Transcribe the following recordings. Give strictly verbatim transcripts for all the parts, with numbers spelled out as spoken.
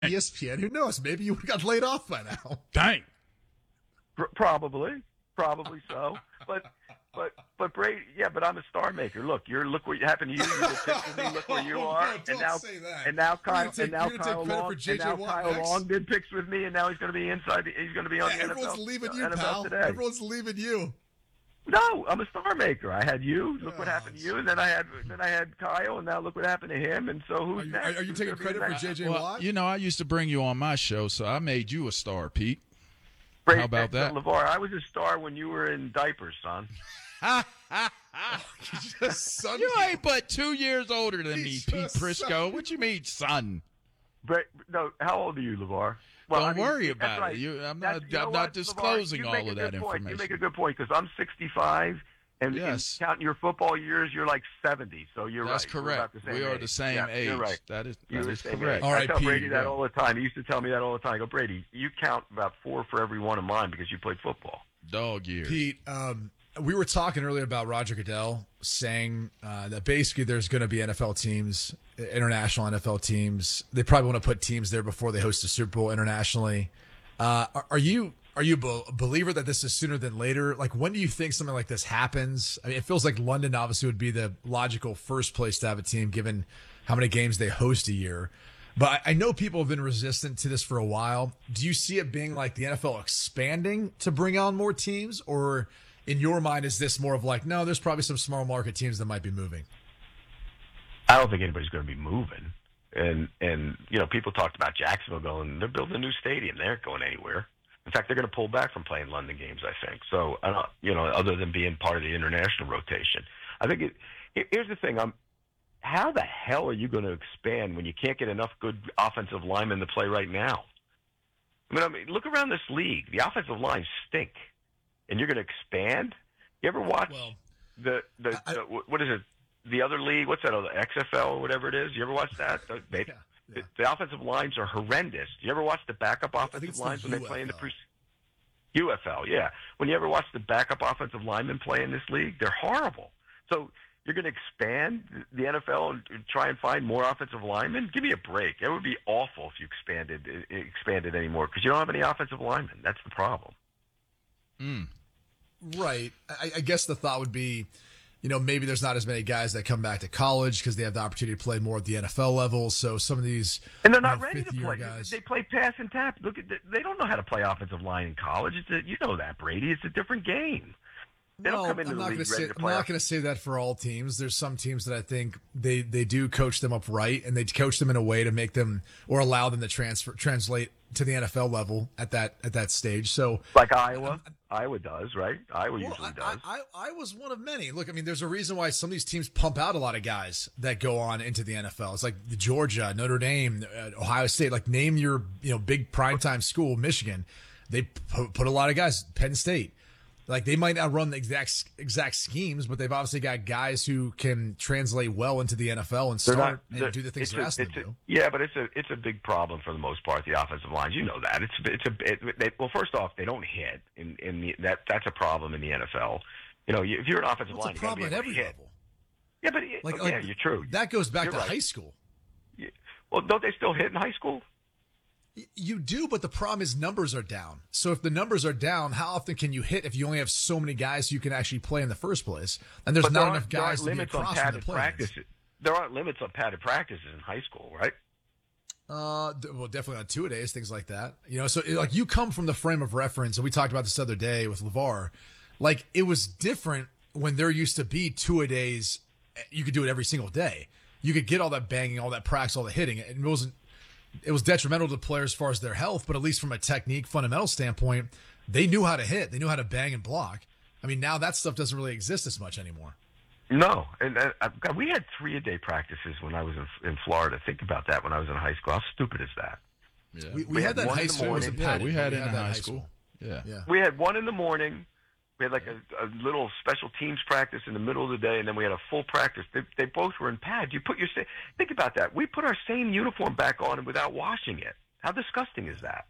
E S P N. Who knows? Maybe you would have got laid off by now. Dang. Probably, probably so. But, but, but Brady, yeah. But I'm a star maker. Look, you're look what happened to you. You did pick with me. Look where you are. No, don't and now, say that. and now Kyle, You're and now take, Kyle Long, and now Kyle next. Long did picks with me, and now he's going to be inside. The, he's going to be on Yeah, the everyone's N F L. leaving you, N F L pal. Today. Everyone's leaving you. No, I'm a star maker. I had you. Look what Oh, happened to you, and then I had then I had Kyle, and now look what happened to him. And so who's Are you, next? are you Who's taking gonna be credit for next? J J Well, Watt? you know, I used to bring you on my show, so I made you a star, Pete. Brady, How about that? LeVar, I was a star when you were in diapers, son. Son, You ain't but two years older than me, He's Pete just Prisco. son. What you mean, son? Bra- no, how old are you, LeVar? Well, Don't I mean, worry that's about right. it. You, I'm That's- not. you know I'm what, not disclosing LeVar, you all make of a that good point. information. You make a good point because I'm sixty-five, and Yes. in counting your football years, you're like seventy. So you're That's right. We're correct. about the same We are age. the same yeah, age. You're right. That is You're that the is same correct. age. All I right, tell Pete, Brady that yeah. all the time. He used to tell me that all the time. I go, Brady, you count about four for every one of mine because you played football. Dog years. Pete, um, we were talking earlier about Roger Goodell saying uh, that basically there's going to be N F L teams, international N F L teams. They probably want to put teams there before they host the Super Bowl internationally. Uh, are, are you are you a believer that this is sooner than later? Like, when do you think something like this happens? I mean, it feels like London obviously would be the logical first place to have a team given how many games they host a year. But I, I know people have been resistant to this for a while. Do you see it being like the N F L expanding to bring on more teams? Or in your mind, is this more of like, no, there's probably some small market teams that might be moving? I don't think anybody's going to be moving. And, and you know, people talked about Jacksonville going, they're building a new stadium. They aren't going anywhere. In fact, they're going to pull back from playing London games, I think. So, I don't, you know, other than being part of the international rotation. I think it, it, here's the thing. I'm, how the hell are you going to expand when you can't get enough good offensive linemen to play right now? I mean, I mean look around this league. The offensive lines stink. And you're going to expand? You ever watch Well, the, the, I, the, what is it? The other league, what's that, the X F L or whatever it is? You ever watch that? They, yeah, yeah. The, the offensive lines are horrendous. You ever watch the backup I think offensive it's lines the when they play in the U F L. pre U F L? Yeah. When you ever watch the backup offensive linemen play in this league, they're horrible. So you're going to expand the N F L and try and find more offensive linemen? Give me a break. It would be awful if you expanded expanded anymore because you don't have any offensive linemen. That's the problem. Mm. Right. I, I guess the thought would be, you know, maybe there's not as many guys that come back to college because they have the opportunity to play more at the N F L level. So some of these, and they're you not know, ready to fifth-year play. guys. They play pass and tap. Look at the, they don't know how to play offensive line in college. It's a, you know that, Brady. It's a different game. They well, don't come into I'm the not league going to ready say to I'm play. not going to say that for all teams. There's some teams that I think they they do coach them up right, and they coach them in a way to make them or allow them to transfer translate to the N F L level at that at that stage. So Like Iowa, Iowa does, right? Iowa Well, usually I, does. I, I, I was one of many. Look, I mean, there's a reason why some of these teams pump out a lot of guys that go on into the N F L. It's like the Georgia, Notre Dame, uh, Ohio State. Like, name your you know big primetime school, Michigan. They put, put a lot of guys. Penn State. Like, they might not run the exact exact schemes, but they've obviously got guys who can translate well into the N F L and They're start not- and do the things it's they're a- asking it's them a- to do. Yeah, but it's a it's a big problem for the most part. The offensive lines, you know that. It's it's a it, they, well, first off, they don't hit in in the, that that's a problem in the N F L. You know, you, if you're an offensive What's line, a you got to be problem at able every to hit. level? Yeah, but it, Like, yeah, like you're true. That goes back You're to right. high school. Yeah. Well, don't they still hit in high school? You do, but the problem is numbers are down. So if the numbers are down, how often can you hit if you only have so many guys you can actually play in the first place? And there's But not there enough aren't- there guys aren't to be limits on across from the padded play. practices. There aren't limits on padded practices in high school, right? Uh, d- well, definitely on two a days, things like that. You know, so like you come from the frame of reference, and we talked about this other day with LeVar. Like, it was different when there used to be two a days. You could do it every single day. You could get all that banging, all that practice, all the hitting. It wasn't. It was detrimental to players as far as their health, but at least from a technique, fundamental standpoint, they knew how to hit. They knew how to bang and block. I mean, now that stuff doesn't really exist as much anymore. No, and uh, God, we had three a day practices when I was in, in Florida. Think about that when I was in high school. How stupid is that? Yeah. We, we, We had, had that in one high in the school. It wasn't morning. Yeah, padded, we but had it in that high school. Yeah. Yeah. We had one in the morning. We had like a, a little special teams practice in the middle of the day, and then we had a full practice. They, they both were in pads. You put your sa- think about that. We put our same uniform back on without washing it. How disgusting is that?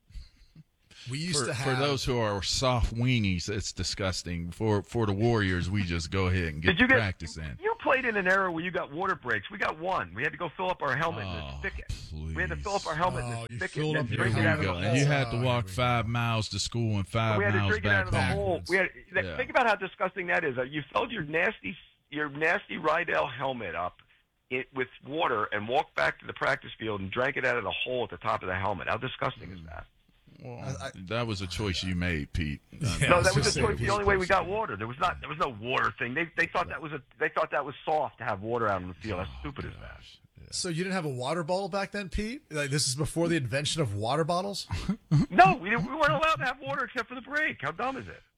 We used For, to have for those who are soft weenies, it's disgusting. For for the Warriors, we just go ahead and get Did you the get practice in. You played in an era where you got water breaks? We got one. We had to go fill up our helmet in the Oh, spigot. please. We had to fill up our helmet Oh, in you the spigot filled and up then your drink Here it we out of go. the And hole. you had to Oh, walk here we five go. miles to school and five We had to miles drink it out back of the home. hole. We had, that, Yeah. Think about how disgusting that is. Uh, You filled your nasty, your nasty Rydell helmet up it, with water and walked back to the practice field and drank it out of the hole at the top of the helmet. How disgusting is that? Well, I- I- that was a choice you made, Pete. Yeah, No, I that was was just the, choice, saying, the only way we got water. There was not. There was no water thing. They they thought that was a. They thought that was soft to have water out on the field. How stupid is that? So you didn't have a water bottle back then, Pete? Like this is before the invention of water bottles? No, we didn't, we weren't allowed to have water except for the break. How dumb is it?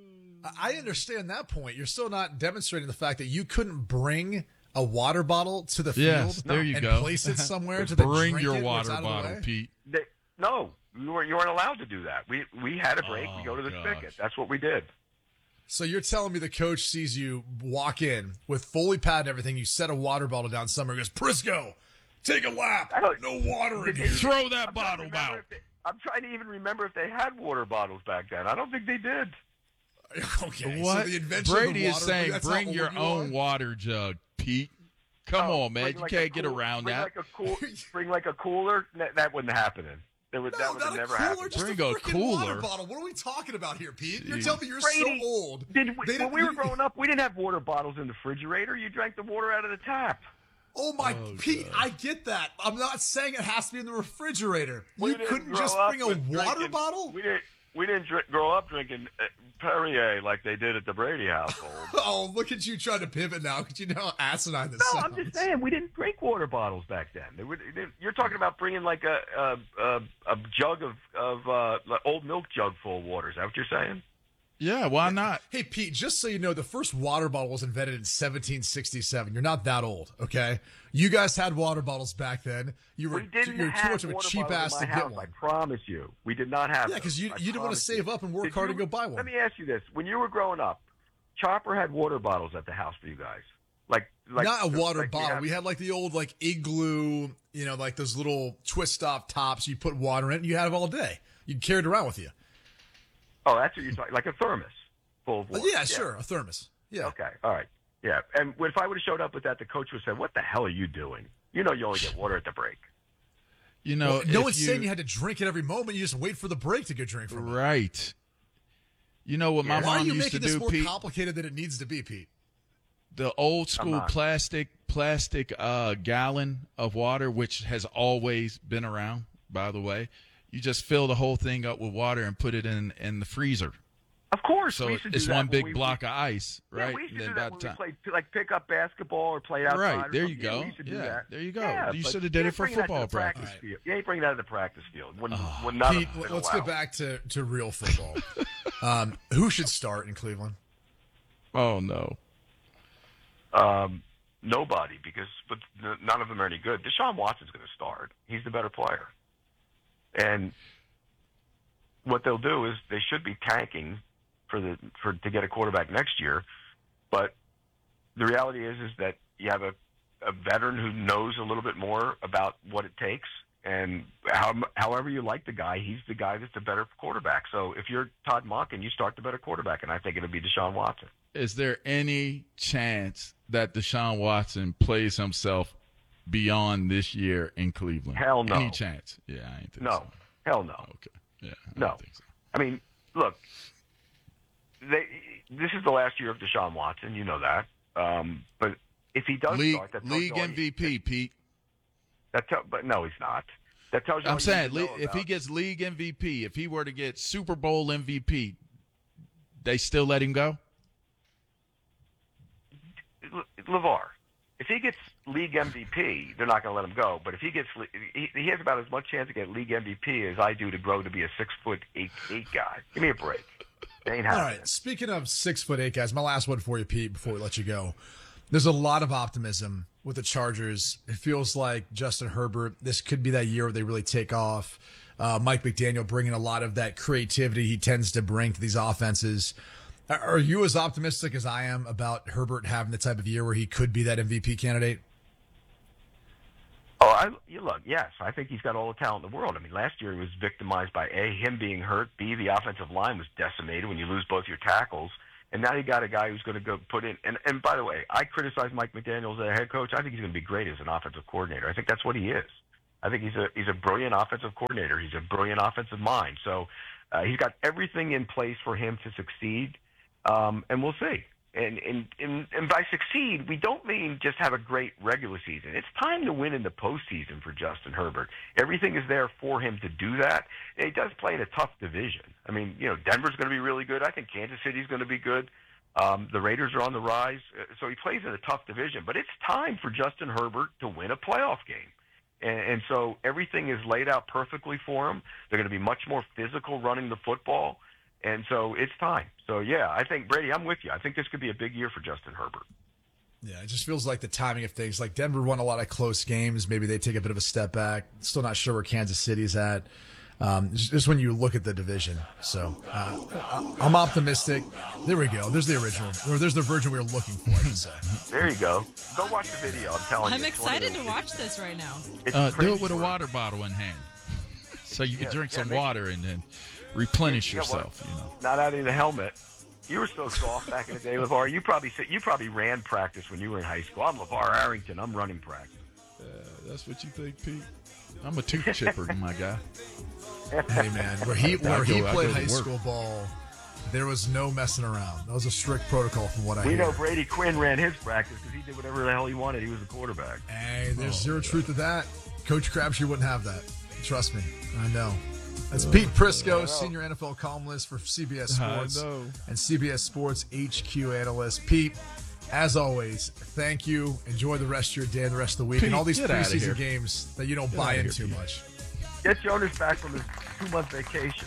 I understand that point. You're still not demonstrating the fact that you couldn't bring a water bottle to the field Yes, there you and go. place it somewhere to then Bring drink your it when it's water out of the bottle, way? Pete. They, no, you weren't. You weren't allowed to do that. We we had a break. we Oh, go to the gosh. spigot. That's what we did. So you're telling me the coach sees you walk in with fully padded and everything, you set a water bottle down somewhere, goes, Prisco, take a lap. I don't- No water in Did here. they- Throw that I'm trying to bottle remember out. if they- I'm trying to even remember if they had water bottles back then. I don't think they did. Okay, What? so the invention Brady of is water, saying that's bring how your old you own are? water jug, Pete. Come Oh, on, man. bring You like a can't get cool- around bring that. Like a cool, bring like a cooler. That, that wouldn't happen. There would, No, that would not have a never cooler, happened. just Bring a a freaking water cooler. bottle. What are we talking about here, Pete? You're Jeez. telling me you're Brady, so old. Did we, They when didn't- we were you- growing up, we didn't have water bottles in the refrigerator. You drank the water out of the tap. Oh my, Oh, Pete, God. I get that. I'm not saying it has to be in the refrigerator. We You didn't couldn't grow just up bring a with water drinking- bottle? We didn't. We didn't drink, grow up drinking uh, Perrier like they did at the Brady household. Oh, look at you trying to pivot now because you know how asinine this No, sounds. I'm just saying we didn't drink water bottles back then. They were, they, you're talking about bringing like a a, a, a jug of of uh, like old milk jug full of water. Is that what you're saying? Yeah, why not? Hey, Pete, just so you know, the first water bottle was invented in seventeen sixty-seven. You're not that old, okay? You guys had water bottles back then. You were We didn't you're too have much of a water cheap bottles ass in to my get house. one. I promise you, we did not have. Yeah, because those. you I you didn't want to promise you. save up and work Did hard you- and go buy one. Let me ask you this: when you were growing up, Chopper had water bottles at the house for you guys, like like not a water like you bottle. have- We had like the old like igloo, you know, like those little twist off tops. You put water in it, and you had it all day. You carried it around with you. Oh, that's what you're talking. Like a thermos full of Uh, water. yeah, sure, a thermos. Yeah. Okay, all right, yeah. And if I would have showed up with that, the coach would have said, "What the hell are you doing? You know, you only get water at the break." You know, Well, no if one's you, saying you had to drink it every moment. You just wait for the break to go drink from it. right. You know what my Yeah. Why are mom you used to making this do, more Pete? complicated than it needs to be, Pete? The old school not. plastic plastic uh, gallon of water, which has always been around, by the way. You just fill the whole thing up with water and put it in in the freezer. Of course, So we used to do it's that one when big we- block of ice, Yeah, right? we used to And do then that by when the we time- played, like pick up basketball or play outside. Right, or there you something. Yeah, go. we used to do Yeah, that. there you go. Yeah, You but should have did you it for ain't bringing that to football the practice. practice. field. You ain't bringing that to the practice field when, when none Pete, of them let's allowed. get back to, to real football. um, who should start in Cleveland? Oh no. Um, nobody, because but n- none of them are any good. Deshaun Watson's going to start. He's the better player. And what they'll do is they should be tanking for the for to get a quarterback next year. But the reality is is that you have a, a veteran who knows a little bit more about what it takes. And how, however you like the guy, he's the guy that's the better quarterback. So if you're Todd Monken, you start the better quarterback, and I think it'll be Deshaun Watson. Is there any chance that Deshaun Watson plays himself beyond this year in Cleveland? Hell no. Any chance? Yeah, I ain't think No, so. hell no. Okay. Yeah. I No. don't think so. I mean, look, they, this is the last year of Deshaun Watson. You know that. Um, but if he does League start, that tells league you all M V P, You, Pete. that tell, but no, he's not. That tells you. all I'm you saying need to know le- if he about- gets league M V P, if he were to get Super Bowl M V P, they still let him go? Le- LeVar, if he gets league M V P, they're not going to let him go. But if he gets, le- he, he has about as much chance to get league M V P as I do to grow to be a six foot eight eight guy. Give me a break. It ain't All happening. right. Speaking of six foot eight guys, my last one for you, Pete, before we let you go. There's a lot of optimism with the Chargers. It feels like Justin Herbert, this could be that year where they really take off. Uh, Mike McDaniel bringing a lot of that creativity he tends to bring to these offenses. Are are you as optimistic as I am about Herbert having the type of year where he could be that M V P candidate? Oh, I, you look, yes, I think he's got all the talent in the world. I mean, last year he was victimized by A, him being hurt, B, the offensive line was decimated when you lose both your tackles, And now you got a guy who's going to go put in. And, and by the way, I criticize Mike McDaniel as a head coach. I think he's going to be great as an offensive coordinator. I think that's what he is. I think he's a he's a brilliant offensive coordinator. He's a brilliant offensive mind. So uh, he's got everything in place for him to succeed. Um, and we'll see. And, and and and by succeed, we don't mean just have a great regular season. It's time to win in the postseason for Justin Herbert. Everything is there for him to do that. And he does play in a tough division. I mean, you know, Denver's going to be really good. I think Kansas City's going to be good. Um, the Raiders are on the rise. So he plays in a tough division. But it's time for Justin Herbert to win a playoff game. And, and so everything is laid out perfectly for him. They're going to be much more physical running the football. And so it's time. So, yeah, I think, Brady, I'm with you. I think this could be a big year for Justin Herbert. Yeah, it just feels like the timing of things. Like Denver won a lot of close games. Maybe they take a bit of a step back. Still not sure where Kansas City's at. Um, just when you look at the division. So uh, I'm optimistic. There we go. There's the original. Or there's the version we were looking for, I should say. There you go. Go watch the video. I'm telling I'm you. I'm excited to watch this right now. Uh, do it with a water bottle in hand. So you can Yeah, drink yeah, some make- water and then replenish You know what? yourself, you know. Not adding the helmet. You were so soft back in the day, LeVar. You probably you probably ran practice when you were in high school. I'm LeVar Arrington. I'm running practice. Uh, that's what you think, Pete? I'm a tooth chipper, my guy. Hey, man, where he, where he go- I played go to high work. school ball, there was no messing around. That was a strict protocol from what I We hear. know Brady Quinn ran his practice because he did whatever the hell he wanted. He was the quarterback. Hey, there's zero truth to that. Coach Crabtree wouldn't have that. Trust me. I know. That's Pete Prisco, senior N F L columnist for C B S I Sports know. and C B S Sports H Q analyst. Pete, as always, thank you. Enjoy the rest of your day and the rest of the week Pete, and all these get outta preseason here. games that you don't Get buy outta here, into Pete. much. Get Jonas back from his two-month vacation.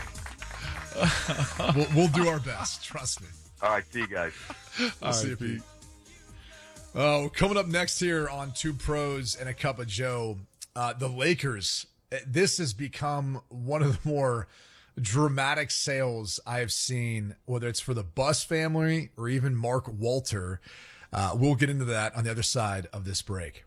We'll, we'll do our best. Trust me. All right, see you guys. We'll see you, Pete. Oh, coming up next here on Two Pros and a Cup of Joe, uh, the Lakers. This has become one of the more dramatic sales I have seen, whether it's for the Buss family or even Mark Walter. Uh, we'll get into that on the other side of this break.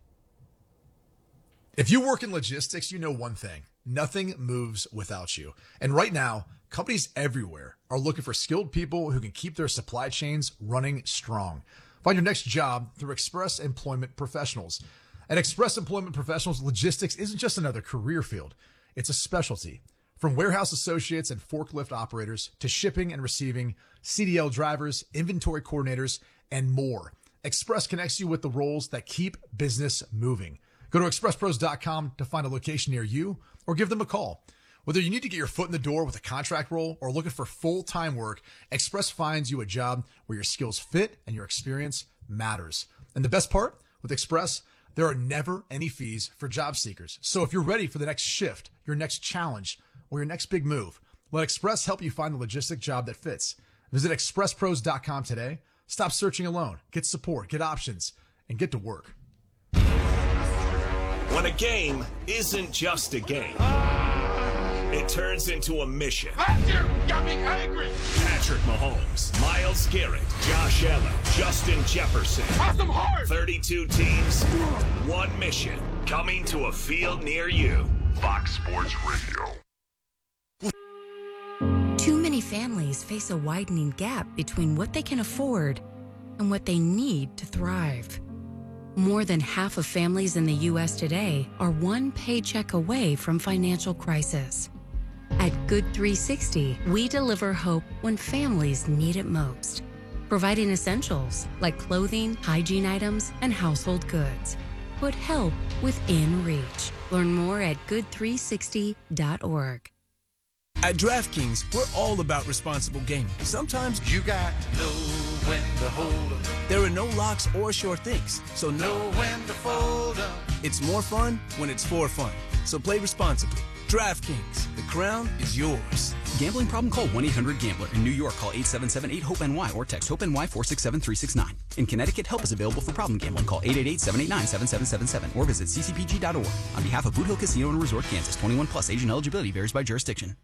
If you work in logistics, you know one thing. Nothing moves without you. And right now, companies everywhere are looking for skilled people who can keep their supply chains running strong. Find your next job through Express Employment Professionals. At Express Employment Professionals, logistics isn't just another career field. It's a specialty. From warehouse associates and forklift operators to shipping and receiving, C D L drivers, inventory coordinators, and more. Express connects you with the roles that keep business moving. Go to express pros dot com to find a location near you or give them a call. Whether you need to get your foot in the door with a contract role or looking for full-time work, Express finds you a job where your skills fit and your experience matters. And the best part, with Express, there are never any fees for job seekers. So if you're ready for the next shift, your next challenge, or your next big move, let Express help you find the logistic job that fits. Visit express pros dot com today. Stop searching alone. Get support, get options, and get to work. When a game isn't just a game, it turns into a mission. Patrick Mahomes, Myles Garrett, Josh Allen, Justin Jefferson. thirty-two teams, one mission. Coming to a field near you. Fox Sports Radio. Too many families face a widening gap between what they can afford and what they need to thrive. More than half of families in the U S today are one paycheck away from financial crisis. At Good three sixty, we deliver hope when families need it most, providing essentials like clothing, hygiene items, and household goods. Put help within reach. Learn more at good three sixty dot org. At DraftKings, we're all about responsible gaming. Sometimes You got to know when to hold up, there are no locks or sure things, so no, know when to fold up. it's more fun when it's for fun. So play responsibly. DraftKings, the crown is yours. Gambling problem? Call one eight hundred gambler. In New York, call eight seven seven eight hope N Y or text HOPE-NY four six seven three six nine. In Connecticut, help is available for problem gambling. Call eight eight eight seven eight nine seven seven seven seven or visit c c p g dot org. On behalf of Boot Hill Casino and Resort, Kansas, twenty-one plus, age and eligibility varies by jurisdiction.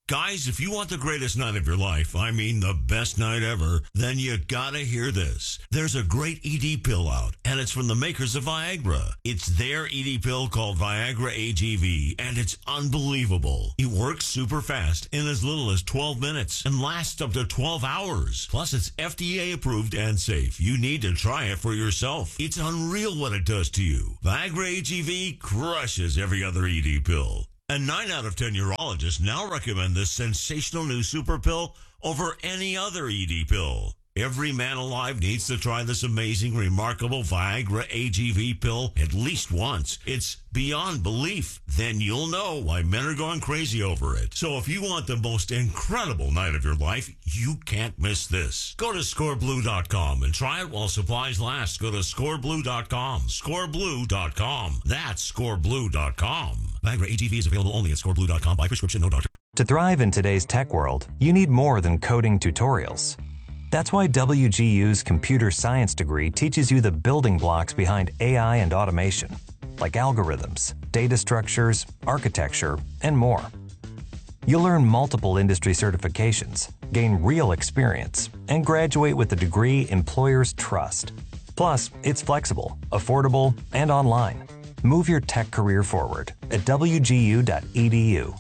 Guys, if you want the greatest night of your life, I mean the best night ever, then you gotta hear this. There's a great E D pill out, and it's from the makers of Viagra. It's their E D pill called Viagra A G V, and it's unbelievable. It works super fast in as little as twelve minutes and lasts up to twelve hours. Plus, it's F D A approved and safe. You need to try it for yourself. It's unreal what it does to you. Viagra A G V crushes every other E D pill. And nine out of ten urologists now recommend this sensational new super pill over any other E D pill. Every man alive needs to try this amazing, remarkable Viagra A G V pill at least once. It's beyond belief. Then you'll know why men are going crazy over it. So if you want the most incredible night of your life, you can't miss this. Go to score blue dot com and try it while supplies last. Go to score blue dot com. score blue dot com. That's score blue dot com. Viagra A G V is available only at score blue dot com by prescription, no doctor. To thrive in today's tech world, you need more than coding tutorials. That's why W G U's computer science degree teaches you the building blocks behind A I and automation, like algorithms, data structures, architecture, and more. You'll earn multiple industry certifications, gain real experience, and graduate with a degree employers trust. Plus, it's flexible, affordable, and online. Move your tech career forward at w g u dot e d u.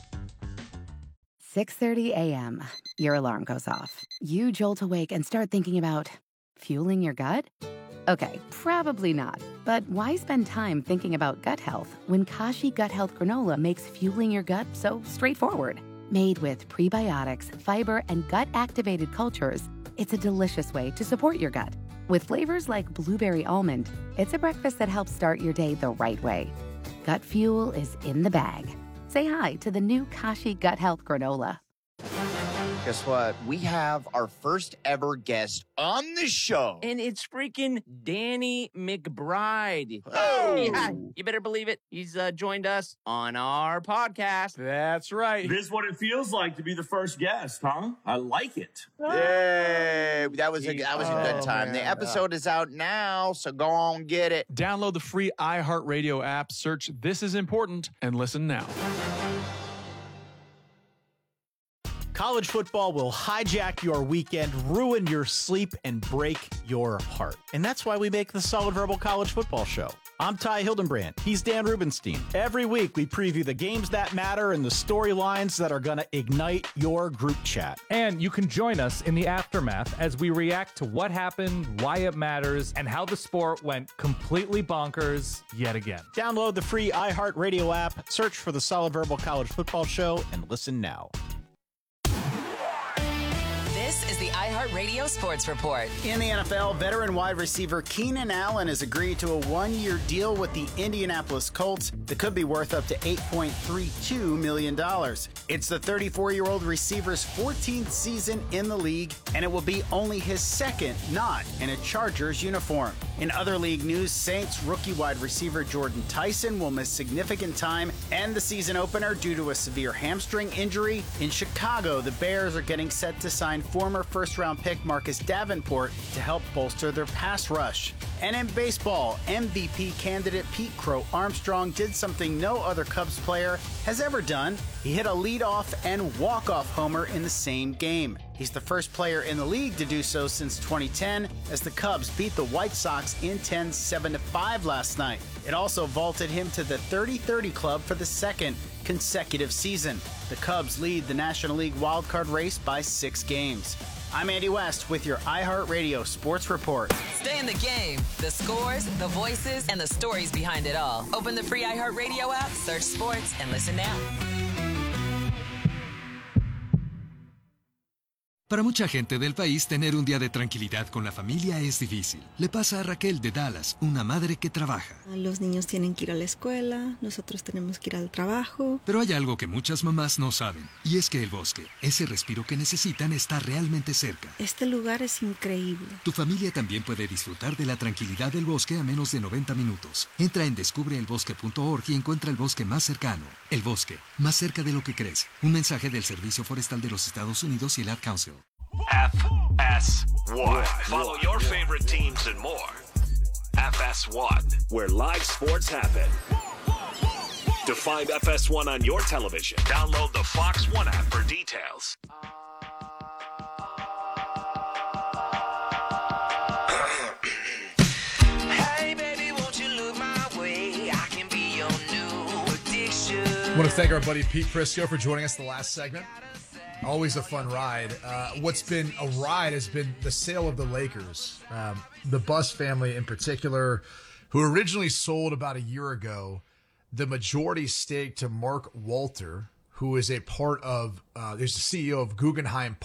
six thirty a.m. Your alarm goes off. You jolt awake and start thinking about fueling your gut? Okay, probably not. But why spend time thinking about gut health when Kashi Gut Health Granola makes fueling your gut so straightforward? Made with prebiotics, fiber, and gut-activated cultures, it's a delicious way to support your gut. With flavors like blueberry almond, it's a breakfast that helps start your day the right way. Gut fuel is in the bag. Say hi to the new Kashi Gut Health Granola. Guess what? We have our first ever guest on the show. And it's freaking Danny McBride. Oh! Yeah, you better believe it. He's uh, joined us on our podcast. That's right. This is what it feels like to be the first guest, huh? I like it. Yay! That was a, that was a good Oh, time. man. The episode is out now, so go on get it. Download the free iHeartRadio app, search This Is Important, and listen now. College football will hijack your weekend, ruin your sleep, and break your heart. And that's why we make the Solid Verbal College Football Show. I'm Ty Hildenbrand. He's Dan Rubenstein. Every week, we preview the games that matter and the storylines that are going to ignite your group chat. And you can join us in the aftermath as we react to what happened, why it matters, and how the sport went completely bonkers yet again. Download the free iHeartRadio app, search for the Solid Verbal College Football Show, and listen now. This is the iHeartRadio Sports Report. In the N F L, veteran wide receiver Keenan Allen has agreed to a one-year deal with the Indianapolis Colts that could be worth up to eight point three two million dollars. It's the thirty-four-year-old receiver's fourteenth season in the league, and it will be only his second not in a Chargers uniform. In other league news, Saints rookie wide receiver Jordan Tyson will miss significant time and the season opener due to a severe hamstring injury. In Chicago, the Bears are getting set to sign former first-round pick Marcus Davenport to help bolster their pass rush. And in baseball, M V P candidate Pete Crow Armstrong did something no other Cubs player has ever done. He hit a leadoff and walk-off homer in the same game. He's the first player in the league to do so since twenty ten, as the Cubs beat the White Sox in ten seven to five last night. It also vaulted him to the thirty thirty club for the second consecutive season. The Cubs lead the National League wildcard race by six games. I'm Andy West with your iHeartRadio Sports Report. Stay in the game. The scores, the voices, and the stories behind it all. Open the free iHeartRadio app, search sports, and listen now. Para mucha gente del país, tener un día de tranquilidad con la familia es difícil. Le pasa a Raquel de Dallas, una madre que trabaja. Los niños tienen que ir a la escuela, nosotros tenemos que ir al trabajo. Pero hay algo que muchas mamás no saben, y es que el bosque, ese respiro que necesitan, está realmente cerca. Este lugar es increíble. Tu familia también puede disfrutar de la tranquilidad del bosque a menos de noventa minutos. Entra en descubre el bosque punto org y encuentra el bosque más cercano. El bosque, más cerca de lo que crees. Un mensaje del Servicio Forestal de los Estados Unidos y el Ad Council. F S one. Follow your favorite teams and more. F S one, where live sports happen. To find F S one on your television, download the Fox One app for details. Hey, baby, won't you look my way? I can be your new addiction. I want to thank our buddy Pete Prisco for joining us the last segment. Always a fun ride. Uh, what's been a ride has been the sale of the Lakers. Um, the Buss family in particular, who originally sold about a year ago the majority stake to Mark Walter, who is a part of, uh, there's the C E O of Guggenheim